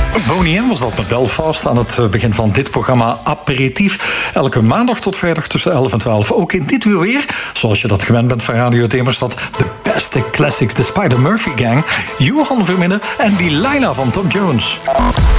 Boney M was dat met Belfast aan het begin van dit programma Aperitief. Elke maandag tot vrijdag tussen 11 en 12. Ook in dit uur weer, zoals je dat gewend bent van Radio Themerstad, de beste classics, de Spider Murphy Gang, Johan Verminnen en die Laila van Tom Jones.